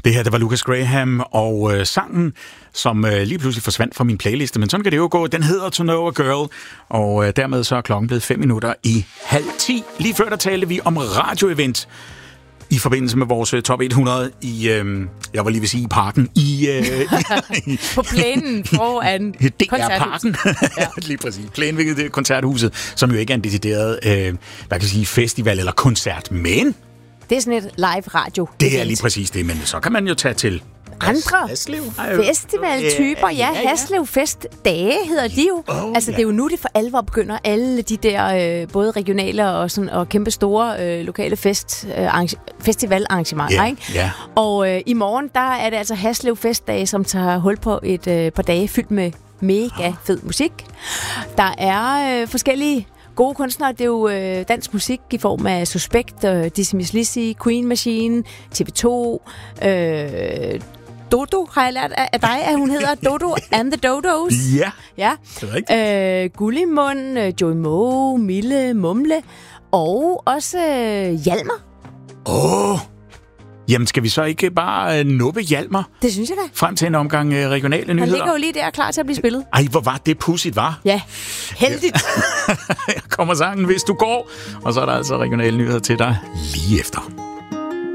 Det her, det var Lucas Graham, og sangen, som lige pludselig forsvandt fra min playliste, men sådan kan det jo gå. Den hedder To Know a Girl, og dermed så er klokken blevet 9:05. Lige før der talte vi om radioevent i forbindelse med vores top 100 i, jeg var lige ved sige i parken, på plænen foran DR-parken. Ja. Lige præcis. Plænen, hvilket det er koncerthuset, som jo ikke er en decideret, hvad kan jeg sige, festival eller koncert, men det er sådan et live radio. Det er lige præcis det, men så kan man jo tage til andre festivaltyper. Ja, Haslev Festdage hedder de jo. Altså, det er jo nu, det for alvor begynder alle de der både regionale og kæmpe store lokale festivalarrangementer, ikke? Yeah. Og i morgen, der er det altså Haslev Festdage, som tager hul på et par dage fyldt med mega fed musik. Der er forskellige gode kunstnere. Det er jo dansk musik i form af Suspekt, Dizzy Miss Lizzy, Queen Machine, TV2, Dodo har jeg lært af dig, at hun hedder Dodo and the Dodos. Ja. Det er rigtigt. Gullimund, Joey Moe, Mille, Mumle og også Hjalmar. Jamen, skal vi så ikke bare nuppe Hjalmar? Det synes jeg da. Frem til en omgang regionale nyheder. Han ligger jo lige der klar til at blive spillet. Ej, hvor var det pudsigt, var? Ja, heldigt. Her kommer sangen, hvis du går. Og så er der altså regionale nyheder til dig lige efter.